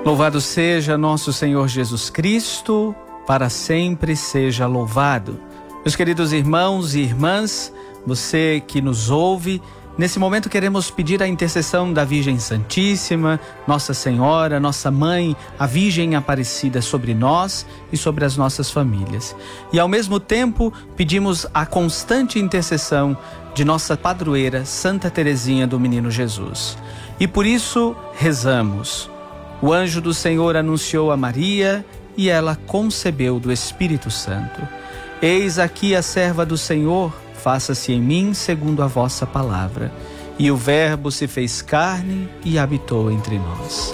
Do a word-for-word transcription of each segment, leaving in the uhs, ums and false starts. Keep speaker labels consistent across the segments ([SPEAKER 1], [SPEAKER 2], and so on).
[SPEAKER 1] Louvado seja nosso Senhor Jesus Cristo, para sempre seja louvado. Meus queridos irmãos e irmãs, você que nos ouve, nesse momento queremos pedir a intercessão da Virgem Santíssima, Nossa Senhora, Nossa Mãe, a Virgem Aparecida sobre nós e sobre as nossas famílias. E ao mesmo tempo pedimos a constante intercessão de nossa padroeira Santa Teresinha do Menino Jesus. E por isso rezamos. O anjo do Senhor anunciou a Maria e ela concebeu do Espírito Santo. Eis aqui a serva do Senhor, faça-se em mim segundo a vossa palavra. E o Verbo se fez carne e habitou entre nós.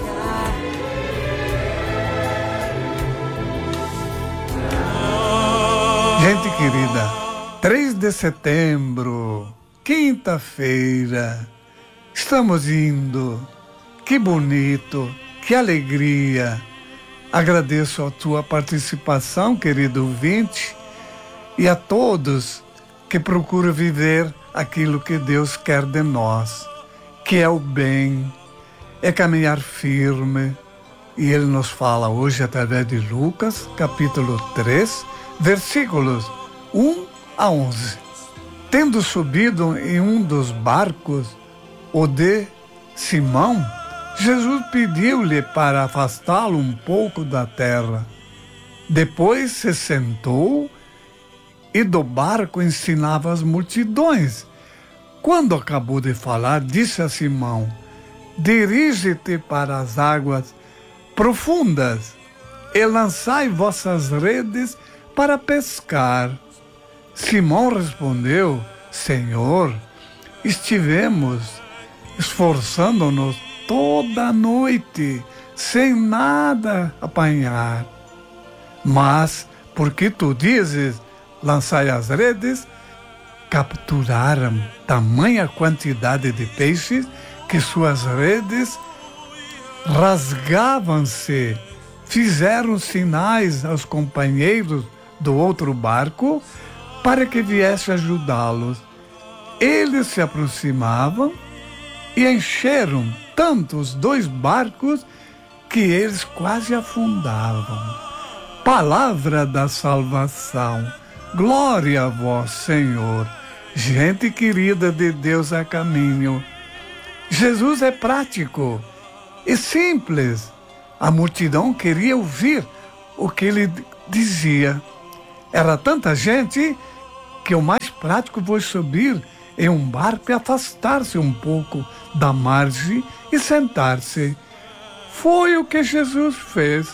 [SPEAKER 2] Gente querida, três de setembro, quinta-feira, estamos indo. Que bonito, que alegria. Agradeço a tua participação, querido ouvinte, e a todos que procuram viver aquilo que Deus quer de nós, que é o bem, é caminhar firme. E Ele nos fala hoje através de Lucas, capítulo três, versículos um a onze. Tendo subido em um dos barcos, o de Simão, Jesus pediu-lhe para afastá-lo um pouco da terra. Depois se sentou e do barco ensinava as multidões. Quando acabou de falar, disse a Simão: dirige-te para as águas profundas e lançai vossas redes para pescar. Simão respondeu: Senhor, estivemos esforçando-nos toda a noite, sem nada apanhar. Mas, porque tu dizes, lançai as redes, capturaram tamanha quantidade de peixes que suas redes rasgavam-se. Fizeram sinais aos companheiros do outro barco para que viesse ajudá-los. Eles se aproximavam e encheram tanto os dois barcos que eles quase afundavam. Palavra da salvação. Glória a vós, Senhor. Gente querida de Deus a caminho. Jesus é prático e simples. A multidão queria ouvir o que ele dizia. Era tanta gente que o mais prático foi subir em um barco e afastar-se um pouco da margem e sentar-se. Foi o que Jesus fez.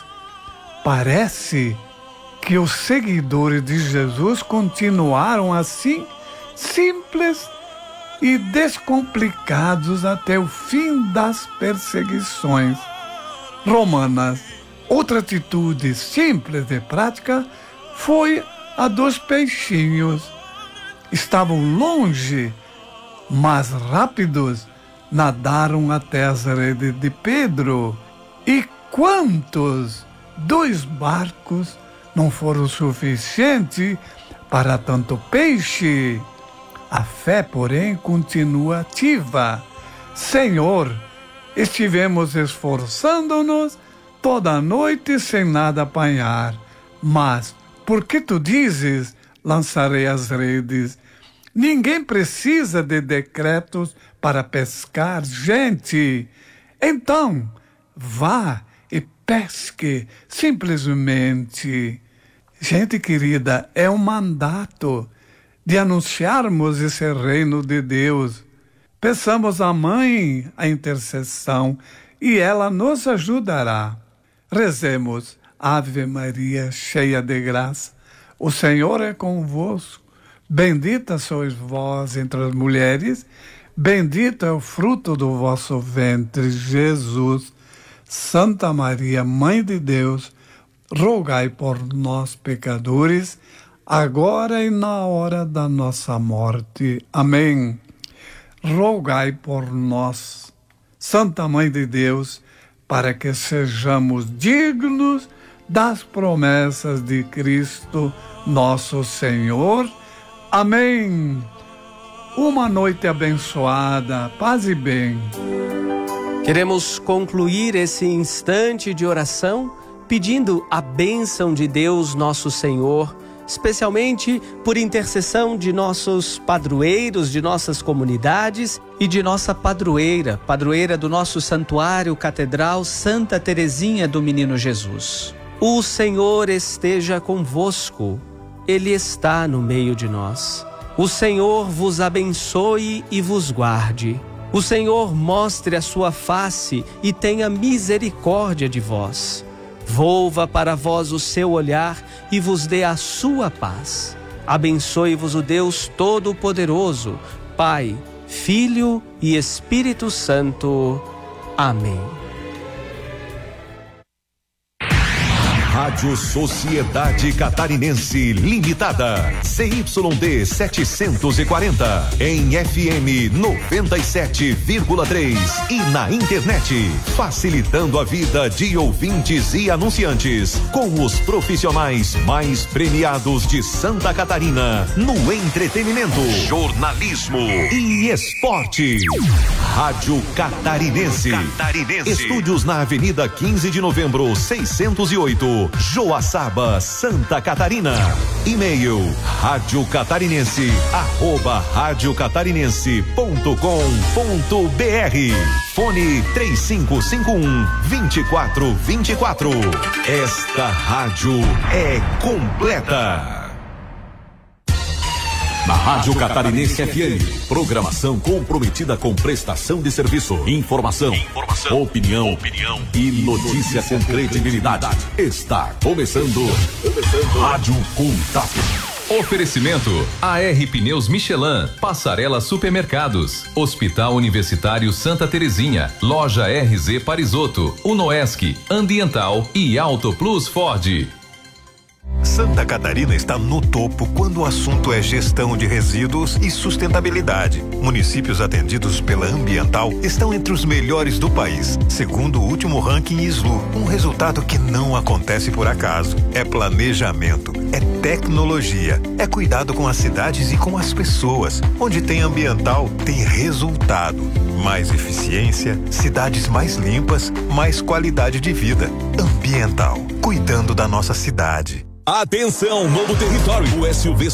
[SPEAKER 2] Parece que os seguidores de Jesus continuaram assim, simples e descomplicados até o fim das perseguições romanas. Outra atitude simples e prática foi a dos peixinhos. Estavam longe, mas rápidos, nadaram até as redes de Pedro. E quantos? Dois barcos não foram suficientes para tanto peixe. A fé, porém, continua ativa. Senhor, estivemos esforçando-nos toda a noite sem nada apanhar, mas, porque tu dizes, lançarei as redes. Ninguém precisa de decretos para pescar, gente. Então, vá e pesque, simplesmente. Gente querida, é um mandato de anunciarmos esse reino de Deus. Peçamos à Mãe a intercessão e ela nos ajudará. Rezemos. Ave Maria, cheia de graça, o Senhor é convosco. Bendita sois vós entre as mulheres, bendito é o fruto do vosso ventre, Jesus. Santa Maria, Mãe de Deus, rogai por nós, pecadores, agora e na hora da nossa morte. Amém. Rogai por nós, Santa Mãe de Deus, para que sejamos dignos das promessas de Cristo, nosso Senhor. Amém. Uma noite abençoada, paz e bem.
[SPEAKER 1] Queremos concluir esse instante de oração pedindo a bênção de Deus nosso Senhor, especialmente por intercessão de nossos padroeiros, de nossas comunidades e de nossa padroeira, padroeira do nosso santuário catedral Santa Teresinha do Menino Jesus. O Senhor esteja convosco, Ele está no meio de nós. O Senhor vos abençoe e vos guarde. O Senhor mostre a sua face e tenha misericórdia de vós. Volva para vós o seu olhar e vos dê a sua paz. Abençoe-vos o Deus Todo-Poderoso, Pai, Filho e Espírito Santo. Amém.
[SPEAKER 3] Rádio Sociedade Catarinense Limitada, C Y D setecentos e quarenta, em F M noventa e sete vírgula três e na internet, facilitando a vida de ouvintes e anunciantes, com os profissionais mais premiados de Santa Catarina, no entretenimento, jornalismo e esporte. Rádio Catarinense. Catarinense. Estúdios na Avenida quinze de Novembro, seiscentos e oito. Joaçaba, Santa Catarina. E-mail rádio catarinense arroba rádio catarinense ponto com ponto br. Fone três cinco cinco um, dois quatro dois quatro. Esta rádio é completa. Na Rádio Catarinense F M, programação comprometida com prestação de serviço, informação, informação opinião, opinião e notícia com credibilidade. Está começando, começando Rádio Contato.
[SPEAKER 4] Oferecimento A R Pneus Michelin, Passarela Supermercados, Hospital Universitário Santa Terezinha, Loja R Z Parisotto, Unoesc, Ambiental e Auto Plus Ford.
[SPEAKER 3] Santa Catarina está no topo quando o assunto é gestão de resíduos e sustentabilidade. Municípios atendidos pela Ambiental estão entre os melhores do país, segundo o último ranking I S L U. Um resultado que não acontece por acaso. É planejamento, é tecnologia, é cuidado com as cidades e com as pessoas. Onde tem Ambiental, tem resultado. Mais eficiência, cidades mais limpas, mais qualidade de vida. Ambiental, cuidando da nossa cidade.
[SPEAKER 5] Atenção, novo território. O S U V